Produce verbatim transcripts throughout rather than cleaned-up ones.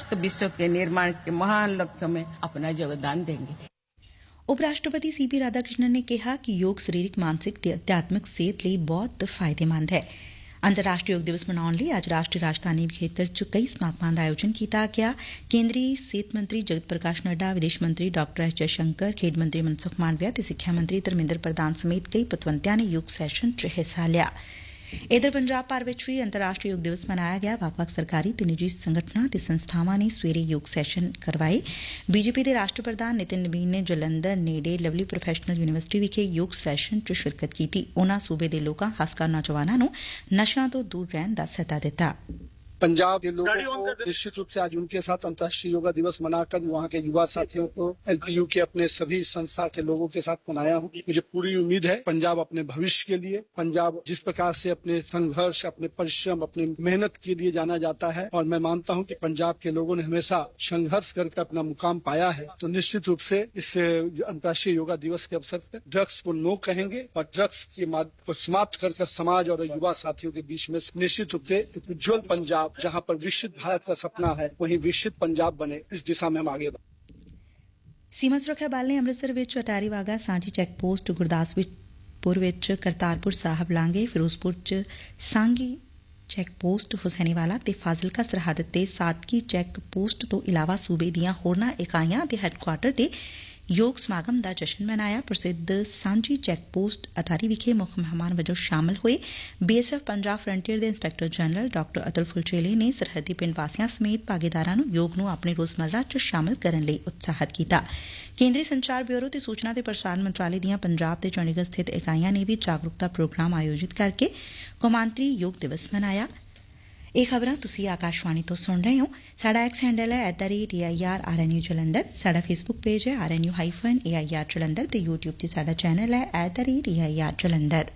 स्वस्थ विश्व के निर्माण के महान लक्ष्यों में अपना योगदान देंगे। ਉਪ ਰਾਸ਼ਟਰਪਤੀ ਸੀ ਪੀ ਰਾਧਾਕ੍ਰਿਸ਼ਨਨ ਨੇ ਕਿਹਾ ਕਿ ਯੋਗ ਸਰੀਰਕ, ਮਾਨਸਿਕ ਤੇ ਅਧਿਆਤਮਿਕ ਸਿਹਤ ਲਈ ਬਹੁਤ ਫਾਇਦੇਮੰਦ ਹੈ। ਅੰਤਰਰਾਸ਼ਟਰੀ ਯੋਗ ਦਿਵਸ ਮਨਾਉਣ ਲਈ ਅੱਜ ਰਾਸ਼ਟਰੀ ਰਾਜਧਾਨੀ ਖੇਤਰ ਚ ਕਈ ਸਮਾਗਮਾਂ ਦਾ ਆਯੋਜਨ ਕੀਤਾ ਗਿਆ। ਕੇਂਦਰੀ ਸਿਹਤ ਮੰਤਰੀ ਜਗਤ ਪ੍ਰਕਾਸ਼ ਨੱਡਾ, ਵਿਦੇਸ਼ ਮੰਤਰੀ ਡਾਕਟਰ ਐਸ ਜੈਸ਼ੰਕਰ, ਖੇਡ ਮੰਤਰੀ ਮਨਸੁਖ ਮਾਂਡਵੀਆ ਤੇ ਸਿੱਖਿਆ ਮੰਤਰੀ ਧਰਮਿੰਦਰ ਪ੍ਰਧਾਨ ਸਮੇਤ ਕਈ ਪਤਵੰਤਿਆਂ ਨੇ ਯੋਗ ਸੈਸ਼ਨ ਚ ਹਿੱਸਾ ਲਿਆ। ਇਧਰ ਪੰਜਾਬ ਭਰ ਵਿੱਚ ਵੀ ਅੰਤਰਰਾਸ਼ਟਰੀ ਯੋਗ ਦਿਵਸ ਮਨਾਇਆ ਗਿਆ। ਵੱਖ-ਵੱਖ ਸਰਕਾਰੀ ਤੇ ਨਿੱਜੀ ਸੰਗਠਨਾਂ ਤੇ ਸੰਸਥਾਵਾਂ ਨੇ ਸਵੇਰੇ ਯੋਗ ਸੈਸ਼ਨ ਕਰਵਾਏ। ਬੀਜੇਪੀ ਦੇ ਰਾਸ਼ਟਰੀ ਪ੍ਰਧਾਨ ਨਿਤਿਨ ਨਵੀਨ ਨੇ ਜਲੰਧਰ ਨੇੜੇ ਲਵਲੀ ਪ੍ਰੋਫੈਸ਼ਨਲ ਯੂਨੀਵਰਸਿਟੀ ਵਿਖੇ ਯੋਗ ਸੈਸ਼ਨ ਚ ਸ਼ਿਰਕਤ ਕੀਤੀ। ਉਨ੍ਹਾਂ ਸੂਬੇ ਦੇ ਲੋਕਾਂ, ਖਾਸਕਰ ਨੌਜਵਾਨਾਂ ਨੂੰ ਨਸ਼ਿਆਂ ਤੋਂ ਦੂਰ ਰਹਿਣ ਦਾ ਸੱਦਾ ਦਿੱਤਾ। पंजाब के लोगों को निश्चित रूप से आज उनके साथ अंतर्राष्ट्रीय योगा दिवस मनाकर वहाँ के युवा साथियों को एलपीयू के अपने सभी संस्था के लोगों के साथ मनाया हूँ। मुझे पूरी उम्मीद है पंजाब अपने भविष्य के लिए, पंजाब जिस प्रकार से अपने संघर्ष, अपने परिश्रम, अपनी मेहनत के लिए जाना जाता है, और मैं मानता हूँ कि पंजाब के लोगों ने हमेशा संघर्ष करके अपना मुकाम पाया है, तो निश्चित रूप से इस अंतर्राष्ट्रीय योगा दिवस के अवसर पर ड्रग्स को नो कहेंगे और ड्रग्स के माध्यम को समाप्त कर समाज और युवा साथियों के बीच में निश्चित रूप से उज्जवल पंजाब, जहाँ पर विकसित भारत का सपना है, वहीं विकसित पंजाब बने, इस दिशा में हम आगे बढ़ें। ਸੀਮਾ ਸੁਰੱਖਿਆ ਬਲ ਨੇ ਅੰਮ੍ਰਿਤਸਰ ਵਿੱਚ ਅਟਾਰੀ ਵਾਘਾ ਸਾਂਝੀ ਚੈੱਕ ਪੋਸਟ, ਗੁਰਦਾਸਪੁਰ ਵਿੱਚ ਕਰਤਾਰਪੁਰ ਸਾਹਿਬ ਲਾਂਘੇ, ਫਿਰੋਜ਼ਪੁਰ ਚ ਸਾਂਗੀ ਚੈੱਕ ਪੋਸਟ, ਹੁਸੈਨੀਵਾਲਾ ਤੇ ਫਾਜ਼ਿਲਕਾ ਸਰਹੱਦ ਤੇ ਸਾਦਕੀ ਚੈੱਕ ਪੋਸਟ ਤੋਂ ਇਲਾਵਾ ਸੂਬੇ ਦੀਆਂ ਹੋਰਨਾਂ ਇਕਾਈਆਂ ਦੇ ਹੈੱਡਕੁਆਟਰ ਤੇ ਯੋਗ ਸਮਾਗਮ ਦਾ ਜਸ਼ਨ ਮਨਾਇਆ। ਪ੍ਰਸਿੱਧ ਸਾਂਝੀ ਚੈੱਕ ਪੋਸਟ ਅਟਾਰੀ ਵਿਖੇ ਮੁੱਖ ਮਹਿਮਾਨ ਵਜੋਂ ਸ਼ਾਮਲ ਹੋਏ ਬੀਐਸਐਫ ਪੰਜਾਬ ਫਰੰਟੀਅਰ ਦੇ ਇੰਸਪੈਕਟਰ ਜਨਰਲ ਡਾਕਟਰ ਅਤੁਲ ਫੁਲਚੇਲੇ ਨੇ ਸਰਹੱਦੀ ਪਿੰਡ ਵਾਸੀਆਂ ਸਮੇਤ ਭਾਗੀਦਾਰਾਂ ਨੂੰ ਯੋਗ ਨੂੰ ਆਪਣੇ ਰੋਜ਼ਮर्रा ਚ ਸ਼ਾਮਲ ਕਰਨ ਲਈ ਉਤਸ਼ਾਹਿਤ ਕੀਤਾ। ਕੇਂਦਰੀ ਸੰਚਾਰ ਬਿਊਰੋ ਤੇ ਸੂਚਨਾ ਤੇ ਪ੍ਰਸਾਰਣ ਮੰਤਰਾਲੇ ਦੀਆਂ ਪੰਜਾਬ ਤੇ ਚੰਡੀਗੜ੍ਹ ਸਥਿਤ ਇਕਾਈਆਂ ਨੇ ਵੀ ਜਾਗਰੂਕਤਾ ਪ੍ਰੋਗਰਾਮ ਆਯੋਜਿਤ ਕਰਕੇ ਕੌਮਾਂਤਰੀ ਯੋਗ ਦਿਵਸ ਮਨਾਇਆ। ਇਹ ਖਬਰਾਂ ਤੁਸੀਂ ਆਕਾਸ਼ਵਾਣੀ ਤੋਂ ਸੁਣ ਰਹੇ ਹੋ। ਸਾਡਾ ਐਕਸ ਹੈਂਡਲ ਹੈ at the rate A I R R N U Jalandhar. ਸਾਡਾ ਫੇਸਬੁੱਕ ਪੇਜ ਹੈ R N U hyphen A I R Jalandhar ਤੇ ਯੂਟਿਊਬ ਤੇ ਸਾਡਾ ਚੈਨਲ ਹੈ at the rate A I R Jalandhar.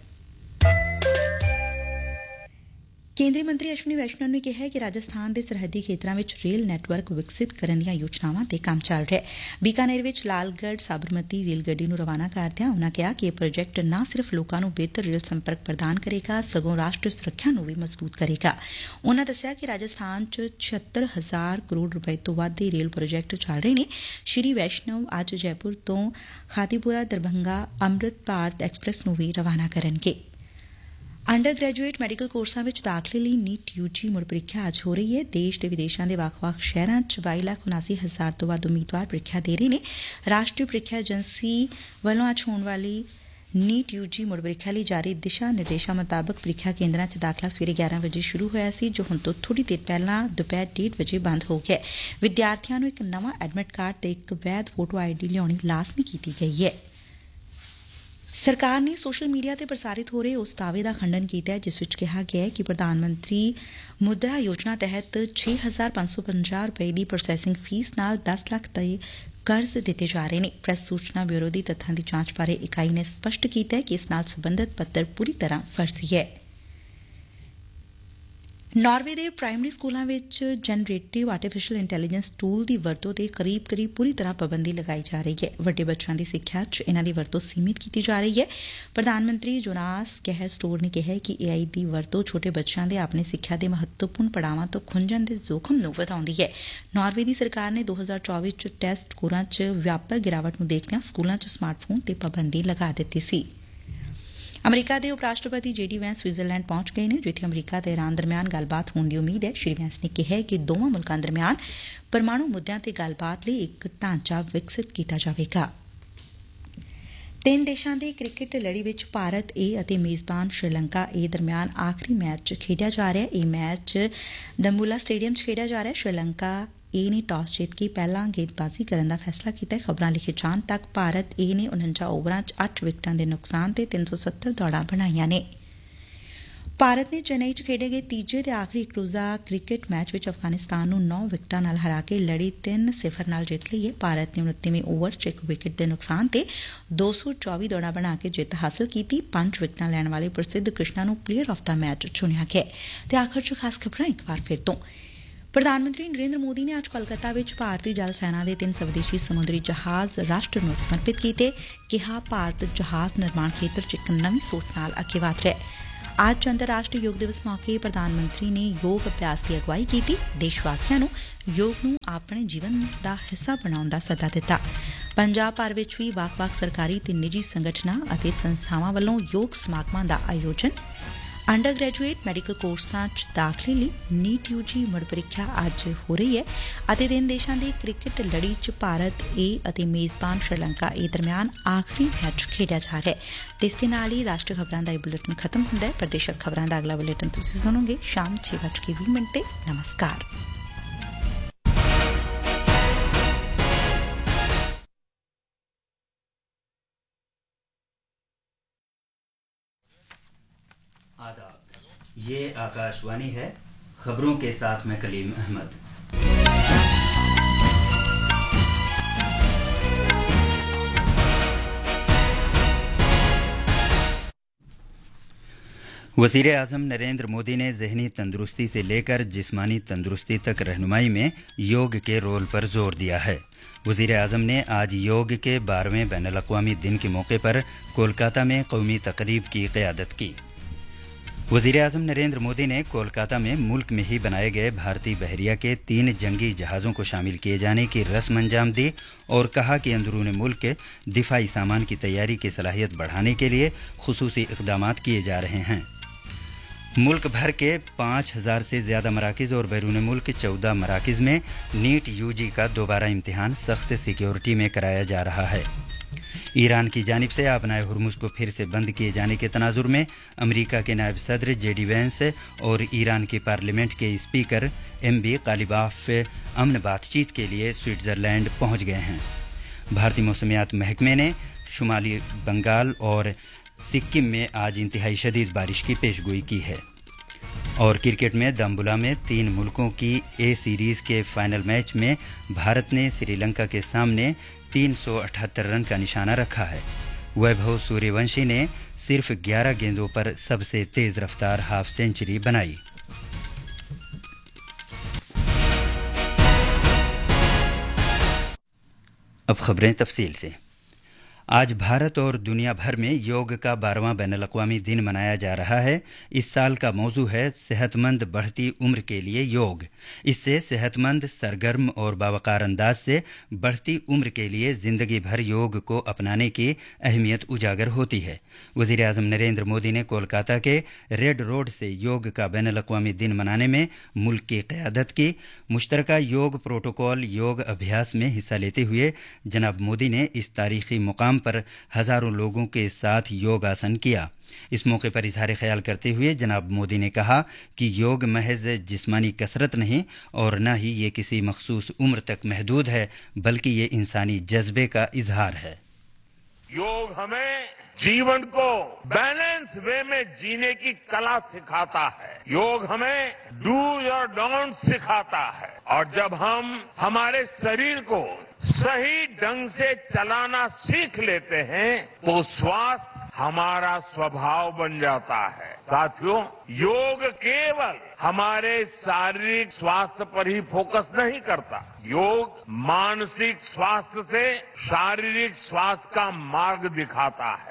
ਕੇਂਦਰੀ ਮੰਤਰੀ ਅਸ਼ਵਨੀ ਵੈਸ਼ਨਵ ਨੇ ਕਿਹਾ ਕਿ ਰਾਜਸਥਾਨ ਦੇ ਸਰਹੱਦੀ ਖੇਤਰਾਂ ਵਿੱਚ ਰੇਲ ਨੈਟਵਰਕ ਵਿਕਸਿਤ ਕਰਨ ਦੀਆਂ ਯੋਜਨਾਵਾਂ ਤੇ ਕੰਮ ਚੱਲ ਰਿਹਾ ਹੈ। ਬੀਕਾਨੇਰ ਵਿੱਚ ਲਾਲਗੜ੍ਹ ਸਾਬਰਮਤੀ ਰੇਲ ਗੱਡੀ ਨੂੰ ਰਵਾਨਾ ਕਰਦਿਆਂ ਉਨ੍ਹਾਂ ਕਿਹਾ ਕਿ ਇਹ ਪ੍ਰੋਜੈਕਟ ਨਾ ਸਿਰਫ ਲੋਕਾਂ ਨੂੰ ਬਿਹਤਰ ਰੇਲ ਸੰਪਰਕ ਪ੍ਰਦਾਨ ਕਰੇਗਾ, ਸਗੋਂ ਰਾਸ਼ਟਰੀ ਸੁਰੱਖਿਆ ਨੂੰ ਵੀ ਮਜ਼ਬੂਤ ਕਰੇਗਾ। ਉਨ੍ਹਾਂ ਦੱਸਿਆ ਕਿ ਰਾਜਸਥਾਨ ਚ ਛਿਅੱਤਰ ਹਜ਼ਾਰ ਕਰੋੜ ਰੁਪਏ ਤੋਂ ਵੱਧ ਦੇ ਰੇਲ ਪ੍ਰੋਜੈਕਟ ਚੱਲ ਰਹੇ ਨੇ। ਸ਼੍ਰੀ ਵੈਸ਼ਨਵ ਅੱਜ ਜੈਪੁਰ ਤੋਂ ਖਾਤੀਪੁਰਾ ਦਰਭੰਗਾ ਅੰਮ੍ਰਿਤ ਭਾਰਤ ਐਕਸਪ੍ਰੈਸ ਨੂੰ ਵੀ ਰਵਾਨਾ ਕਰਨਗੇ। ਅੰਡਰ ਗ੍ਰੈਜੂਏਟ ਮੈਡੀਕਲ ਕੋਰਸਾਂ ਵਿੱਚ ਦਾਖਲੇ ਲਈ ਨੀਟ ਯੂਜੀ ਮੁੜ ਪ੍ਰੀਖਿਆ ਅੱਜ ਹੋ ਰਹੀ ਹੈ। ਦੇਸ਼ ਤੇ ਵਿਦੇਸ਼ਾਂ ਦੇ ਵੱਖ-ਵੱਖ ਸ਼ਹਿਰਾਂ ਚ ਬਾਈ ਲੱਖ ਉਨਾਸੀ ਹਜ਼ਾਰ ਤੋਂ ਵੱਧ ਉਮੀਦਵਾਰ ਪ੍ਰੀਖਿਆ ਦੇ ਰਹੇ ਨੇ। ਰਾਸ਼ਟਰੀ ਪ੍ਰੀਖਿਆ ਏਜੰਸੀ ਵੱਲੋਂ ਅੱਜ ਹੋਣ ਵਾਲੀ ਨੀਟ ਯੂਜੀ ਮੁੜ ਪ੍ਰੀਖਿਆ ਲਈ ਜਾਰੀ ਦਿਸ਼ਾ ਨਿਰਦੇਸ਼ਾਂ ਮੁਤਾਬਕ ਪ੍ਰੀਖਿਆ ਕੇਂਦਰਾਂ ਚ ਦਾਖਲਾ ਸਵੇਰੇ ਗਿਆਰਾਂ ਵਜੇ ਸ਼ੁਰੂ ਹੋਇਆ ਸੀ, ਜੋ ਹੁਣ ਤੋਂ ਥੋੜੀ ਦੇਰ ਪਹਿਲਾਂ ਦੁਪਹਿਰ ਡੇਢ ਵਜੇ ਬੰਦ ਹੋ ਗਿਆ। ਵਿਦਿਆਰਥੀਆਂ ਨੂੰ ਇੱਕ ਨਵਾਂ ਐਡਮਿਟ ਕਾਰਡ ਤੇ ਇੱਕ ਵੈਧ ਫੋਟੋ ਆਈਡੀ ਲਿਆਉਣੀ ਲਾਜ਼ਮੀ ਕੀਤੀ ਗਈ ਹੈ। ਸਰਕਾਰ ਨੇ ਸੋਸ਼ਲ ਮੀਡੀਆ ਤੇ ਪ੍ਰਸਾਰਿਤ ਹੋ ਰਹੇ ਉਸ ਦਾਅਵੇ ਦਾ ਖੰਡਨ ਕੀਤਾ ਹੈ ਜਿਸ ਵਿੱਚ ਕਿਹਾ ਗਿਆ ਹੈ ਕਿ ਪ੍ਰਧਾਨ ਮੰਤਰੀ ਮੁਦਰਾ ਯੋਜਨਾ ਤਹਿਤ ਛੇ ਹਜ਼ਾਰ ਪੰਜ ਸੌ ਪੰਜਾਹ ਰੁਪਏ ਦੀ ਪ੍ਰੋਸੈਸਿੰਗ ਫੀਸ ਨਾਲ ਦਸ ਲੱਖ ਦੇ ਕਰਜ਼ ਦਿੱਤੇ ਜਾ ਰਹੇ ਨੇ। ਪ੍ਰੈਸ ਸੂਚਨਾ ਬਿਊਰੋ ਦੀ ਤੱਥਾਂ ਦੀ ਜਾਂਚ ਬਾਰੇ ਇਕਾਈ ਨੇ ਸਪਸ਼ਟ ਕੀਤਾ ਹੈ ਕਿ ਇਸ ਨਾਲ ਸੰਬੰਧਿਤ ਪੱਤਰ ਪੂਰੀ ਤਰ੍ਹਾਂ ਫਰਜ਼ੀ ਹੈ। ਨਾਰਵੇ ਦੇ ਪ੍ਰਾਇਮਰੀ ਸਕੂਲਾਂ ਵਿੱਚ ਜਨਰੇਟਿਵ ਆਰਟੀਫੀਸ਼ੀਅਲ ਇੰਟੈਲੀਜੈਂਸ ਟੂਲ ਦੀ ਵਰਤੋਂ ਤੇ ਕਰੀਬ ਕਰੀਬ ਪੂਰੀ ਤਰ੍ਹਾਂ ਪਾਬੰਦੀ ਲਗਾਈ ਜਾ ਰਹੀ ਹੈ। ਵੱਡੇ ਬੱਚਿਆਂ ਦੀ ਸਿੱਖਿਆ 'ਚ ਇਹਨਾਂ ਦੀ ਵਰਤੋਂ ਸੀਮਿਤ ਕੀਤੀ ਜਾ ਰਹੀ ਹੈ। ਪ੍ਰਧਾਨ ਮੰਤਰੀ ਜੋਨਾਸ ਗਹਿਰ ਸਟੋਰ ਨੇ ਕਿਹਾ ਕਿ ਏ ਆਈ ਦੀ ਵਰਤੋਂ ਛੋਟੇ ਬੱਚਿਆਂ ਦੇ ਆਪਣੀ ਸਿੱਖਿਆ ਦੇ ਮਹੱਤਵਪੂਰਨ ਪੜਾਵਾਂ ਤੋਂ ਖੁੰਝਣ ਦੇ ਜ਼ੋਖਮ ਨੂੰ ਵਧਾਉਂਦੀ ਹੈ। ਨਾਰਵੇ ਦੀ ਸਰਕਾਰ ਨੇ ਦੋ ਹਜ਼ਾਰ ਚੌਵੀ 'ਚ ਟੈਸਟ ਸਕੋਰਾਂ 'ਚ ਵਿਆਪਕ ਗਿਰਾਵਟ ਨੂੰ ਦੇਖਦਿਆਂ ਸਕੂਲਾਂ 'ਚ ਸਮਾਰਟਫੋਨ ਤੇ ਪਾਬੰਦੀ ਲਗਾ ਦਿੱਤੀ ਸੀ। ਅਮਰੀਕਾ ਦੇ ਉਪ ਰਾਸ਼ਟਰਪਤੀ ਜੇ ਡੀ ਵੈਂਸ ਸਵਿਟਜ਼ਰਲੈਂਡ ਪਹੁੰਚ ਗਏ ਨੇ, ਜਿੱਥੇ ਅਮਰੀਕਾ ਤੇ ਇਰਾਨ ਦਰਮਿਆਨ ਗੱਲਬਾਤ ਹੋਣ ਦੀ ਉਮੀਦ ਹੈ। ਸ਼੍ਰੀ ਵੈਂਸ ਨੇ ਕਿਹਾ ਕਿ ਦੋਵਾਂ ਮੁਲਕਾਂ ਦਰਮਿਆਨ ਪਰਮਾਣੂ ਮੁੱਦਿਆਂ ਤੇ ਗੱਲਬਾਤ ਲਈ ਇੱਕ ਢਾਂਚਾ ਵਿਕਸਿਤ ਕੀਤਾ ਜਾਵੇਗਾ। ਤਿੰਨ ਦੇਸ਼ਾਂ ਦੀ ਕ੍ਰਿਕਟ ਲੜੀ ਵਿੱਚ ਭਾਰਤ ਏ ਅਤੇ ਮੇਜ਼ਬਾਨ ਸ਼੍ਰੀਲੰਕਾ ਏ ਦਰਮਿਆਨ ਆਖਰੀ ਮੈਚ ਖੇਡਿਆ ਜਾ ਰਿਹਾ ਹੈ। ਇਹ ਮੈਚ ਦੰਬੂਲਾ ਸਟੇਡੀਅਮ 'ਚ ਖੇਡਿਆ ਜਾ ਰਿਹਾ ਹੈ। ਸ਼੍ਰੀਲੰਕਾ ਏ ਨੇ ਟਾਸ ਜਿੱਤ ਕੇ ਪਹਿਲਾਂ ਗੇਂਦਬਾਜ਼ੀ ਕਰਨ ਦਾ ਫੈਸਲਾ ਕੀਤਾ ਹੈ। ਖਬਰਾਂ ਲਿਖੇ ਜਾਣ ਤੱਕ ਭਾਰਤ ਏ ਨੇ ਉਨੰਜਾ ਓਵਰਾਂ 'ਚ ਅੱਠ ਵਿਕਟਾਂ ਦੇ ਨੁਕਸਾਨ ਤੇ ਤਿੰਨ ਸੌ ਸੱਤਰ ਦੌੜਾਂ ਬਣਾਈਆਂ ਨੇ। ਭਾਰਤ ਨੇ ਚੇਨਈ 'ਚ ਖੇਡੇ ਗਏ ਤੀਜੇ ਤੇ ਆਖਰੀ ਇੱਕ ਰੋਜ਼ਾ ਕ੍ਰਿਕਟ ਮੈਚ ਵਿੱਚ ਅਫਗਾਨਿਸਤਾਨ ਨੂੰ ਨੌ ਵਿਕਟਾਂ ਨਾਲ ਹਰਾ ਕੇ ਲੜੀ ਤਿੰਨ ਸਿਫਰ ਨਾਲ ਜਿੱਤ ਲਈ ਹੈ। ਭਾਰਤ ਨੇ ਉਨੱਤੀਵੇਂ ਓਵਰ 'ਚ ਇੱਕ ਵਿਕਟ ਦੇ ਨੁਕਸਾਨ ਤੇ ਦੋ ਸੌ ਚੌਵੀ ਦੌੜਾਂ ਬਣਾ ਕੇ ਜਿੱਤ ਹਾਸਲ ਕੀਤੀ। ਪੰਜ ਵਿਕਟਾਂ ਲੈਣ ਵਾਲੇ ਪ੍ਰਸਿੱਧ ਕ੍ਰਿਸ਼ਨਾ ਨੂੰ ਪਲੇਅਰ ਆਫ ਦਾ ਮੈਚ ਚੁਣਿਆ ਗਿਆ। ਤੇ ਆਖਰ 'ਚ ਖਾਸ ਖਬਰਾਂ ਇੱਕ ਵਾਰ ਫਿਰ ਤੋਂ। ਪ੍ਰਧਾਨ ਮੰਤਰੀ ਨਰਿੰਦਰ ਮੋਦੀ ਨੇ ਅੱਜ ਕੋਲਕਾਤਾ ਵਿੱਚ ਭਾਰਤੀ ਜਲ ਸੈਨਾ ਦੇ ਤਿੰਨ ਸਵਦੇਸ਼ੀ ਸਮੁੰਦਰੀ ਜਹਾਜ਼ ਰਾਸ਼ਟਰ ਨੂੰ ਸਮਰਪਿਤ ਕੀਤੇ। ਕਿਹਾ ਭਾਰਤ ਜਹਾਜ਼ ਨਿਰਮਾਣ ਖੇਤਰ 'ਚ ਇੱਕ ਨਵੀਂ ਸੋਚ ਨਾਲ ਅੱਗੇ ਵਧ ਰਿਹਾ ਹੈ। ਅੱਜ ਅੰਤਰਰਾਸ਼ਟਰੀ ਯੋਗ ਦਿਵਸ ਮੌਕੇ ਪ੍ਰਧਾਨ ਮੰਤਰੀ ਨੇ ਯੋਗ ਅਭਿਆਸ ਦੀ ਅਗਵਾਈ ਕੀਤੀ। ਦੇਸ਼ ਵਾਸੀਆਂ ਨੂੰ ਯੋਗ ਨੂੰ ਆਪਣੇ ਜੀਵਨ ਦਾ ਹਿੱਸਾ ਬਣਾਉਣ ਦਾ ਸੱਦਾ ਦਿੱਤਾ। ਪੰਜਾਬ ਭਰ ਵਿੱਚ ਵੀ ਵੱਖ-ਵੱਖ ਸਰਕਾਰੀ ਤੇ ਨਿੱਜੀ ਸੰਗਠਨਾਂ ਅਤੇ ਸੰਸਥਾਵਾਂ ਵੱਲੋਂ ਯੋਗ ਸਮਾਗਮਾਂ ਦਾ ਆਯੋਜਨ। ਅੰਡਰ ਗ੍ਰੈਜੂਏਟ ਮੈਡੀਕਲ ਕੋਰਸਾਂ 'ਚ ਦਾਖਲੇ ਲਈ ਨੀਟ ਯੂ ਜੀ ਮੁੜ ਪ੍ਰੀਖਿਆ ਅੱਜ ਹੋ ਰਹੀ ਹੈ ਅਤੇ ਤਿੰਨ ਦੇਸ਼ਾਂ ਦੀ ਕ੍ਰਿਕਟ ਲੜੀ 'ਚ ਭਾਰਤ ਏ ਅਤੇ ਮੇਜ਼ਬਾਨ ਸ਼੍ਰੀਲੰਕਾ ਏ ਦਰਮਿਆਨ ਆਖਰੀ ਮੈਚ ਖੇਡਿਆ ਜਾ ਰਿਹਾ ਹੈ। ਤੇ ਇਸ ਦੇ ਨਾਲ ਹੀ ਰਾਸ਼ਟਰੀ ਖਬਰਾਂ ਦਾ ਇਹ ਬੁਲੇਟਿਨ ਖਤਮ ਹੁੰਦਾ ਹੈ। ਪ੍ਰਦੇਸ਼ਕ ਖਬਰਾਂ ਦਾ ਅਗਲਾ ਬੁਲੇਟਿਨ ਤੁਸੀਂ ਸੁਣੋਗੇ ਸ਼ਾਮ ਛੇ ਵੱਜ ਕੇ ਵੀਹ ਮਿੰਟ ਤੇ। ਨਮਸਕਾਰ। आदाब, ये आकाशवाणी है। खबरों के साथ मैं कलीम अहमद। वज़ीर आज़म नरेंद्र मोदी ने ज़हनी तंदुरुस्ती से लेकर जिस्मानी तंदुरुस्ती तक रहनुमाई में योग के रोल पर जोर दिया है। वज़ीर आज़म ने आज योग के बारहवें बैनुल-अक़वामी दिन के मौके पर कोलकाता में कौमी तक़रीब की क़यादत की। वज़ीर आज़म नरेंद्र मोदी ने कोलकाता में मुल्क में ही बनाए गए भारतीय बहरिया के तीन जंगी जहाज़ों को शामिल किए जाने की रस्म अंजाम दी और कहा कि अंदरून मुल्क के दिफाई सामान की तैयारी की सलाहियत बढ़ाने के लिए खुसूसी इक़दामात किए जा रहे हैं। मुल्क भर के पाँच हजार से ज़्यादा मराकिज़ और बैरून मुल्क चौदह मराकिज़ में नीट यू जी का दोबारा इम्तिहान सख्त सिक्योरिटी में कराया जा रहा है। ईरान की जानिब से आबनाए हुर्मुज़ को फिर से बंद किए जाने के तनाजुर में अमरीका के नायब सदर जे डी वैंस और ईरान की पार्लियामेंट के स्पीकर एम बी कालिबाफ अमन बातचीत के लिए स्विट्ज़रलैंड पहुंच गए हैं। भारतीय मौसमियात महकमे ने शुमाली बंगाल और सिक्किम में आज इंतहाई शदीद बारिश की पेशगोई की है। और क्रिकेट में दम्बुला में तीन मुल्कों की ए सीरीज़ के फाइनल मैच में भारत ने श्रीलंका के सामने तीन सौ अठहत्तर रन का निशाना रखा है। वैभव सूर्यवंशी ने सिर्फ ग्यारह गेंदों पर सबसे तेज रफ्तार हाफ सेंचुरी बनाई। अब खबरें तफसील से। आज भारत और दुनिया भर में योग का बारहवां बैनुल-अक़वामी दिन मनाया जा रहा है। इस साल का मौजू है सेहतमंद बढ़ती उम्र के लिए योग। इससे सेहतमंद, सरगर्म और बावकार अंदाज से बढ़ती उम्र के लिए ज़िंदगी भर योग को अपनाने की अहमियत उजागर होती है। वज़ीर आज़म नरेंद्र मोदी ने कोलकाता के रेड रोड से योग का बैनुल-अक़वामी दिन मनाने में मुल्क की क़यादत की। मुश्तरका योग प्रोटोकॉल योग अभ्यास में हिस्सा लेते हुए जनाब मोदी ने इस तारीख़ी मुकाम पर हजारों लोगों के साथ योगासन किया। इस मौके पर इजहार ख्याल करते हुए जनाब मोदी ने कहा कि योग महज जिस्मानी कसरत नहीं और न ही ये किसी मखसूस उम्र तक महदूद है, बल्कि ये इंसानी जज्बे का इजहार है। योग हमें जीवन को बैलेंस वे में जीने की कला सिखाता है। योग हमें डूज और डोंट सिखाता है। और जब हम हमारे शरीर को सही ढंग से चलाना सीख लेते हैं तो स्वास्थ्य हमारा स्वभाव बन जाता है। साथियों, योग केवल हमारे शारीरिक स्वास्थ्य पर ही फोकस नहीं करता। योग मानसिक स्वास्थ्य से शारीरिक स्वास्थ्य का मार्ग दिखाता है।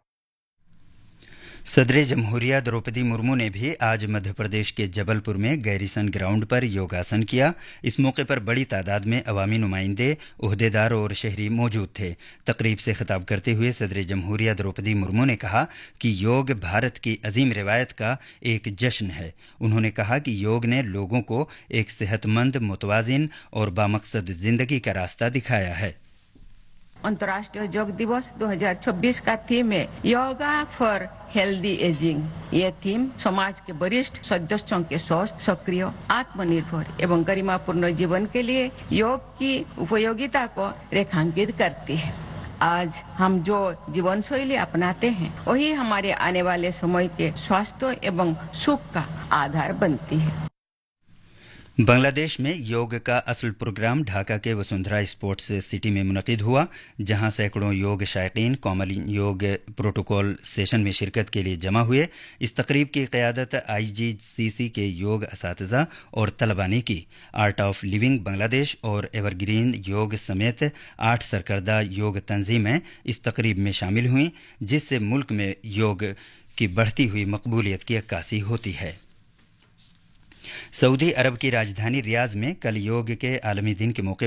सदर जमहूरिया द्रौपदी मुर्मू ने भी आज मध्य प्रदेश के जबलपुर में गैरीसन ग्राउंड पर योगासन किया। इस मौके पर बड़ी तादाद में अवामी नुमाइंदे, ओहदेदार और शहरी मौजूद थे। तकरीब से खिताब करते हुए सदर जमहूरिया द्रौपदी मुर्मू ने कहा कि योग भारत की अजीम रिवायत का एक जश्न है। उन्होंने कहा कि योग ने लोगों को एक सेहतमंद, मुतवाजिन और बामकसद जिंदगी का रास्ता दिखाया है। अंतर्राष्ट्रीय योग दिवस दो हज़ार छब्बीस का थीम है योगा फॉर हेल्दी एजिंग। ये थीम समाज के वरिष्ठ सदस्यों के स्वस्थ, सक्रिय, आत्मनिर्भर एवं गरिमापूर्ण जीवन के लिए योग की उपयोगिता को रेखांकित करती है। आज हम जो जीवन शैली अपनाते हैं वही हमारे आने वाले समय के स्वास्थ्य एवं सुख का आधार बनती है। बांग्लादेश में योग का असल प्रोग्राम ढाका के वसुंधरा स्पोर्ट्स सिटी में मुनक़िद हुआ, जहां सैकड़ों योग शायकीन कॉमन योग प्रोटोकॉल सेशन में शिरकत के लिए जमा हुए। इस तकरीब की क़यादत आई जी सी सी के योग असातिज़ा और तलबा ने की। आर्ट ऑफ लिविंग बांग्लादेश और एवरग्रीन योग समेत आठ सरकर्दा योग तंजीमें इस तकरीब में शामिल हुईं, जिससे मुल्क में योग की बढ़ती हुई मकबूलियत की अक्कासी होती है। सऊदी अरब की राजधानी रियाज में कल योग के आलमी दिन के मौके